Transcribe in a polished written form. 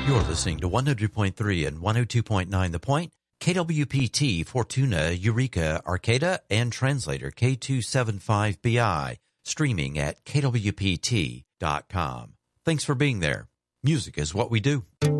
You're listening to 100.3 and 102.9 The Point, KWPT, Fortuna, Eureka, Arcata, and translator K275BI, streaming at kwpt.com. Thanks for being there. Music is what we do.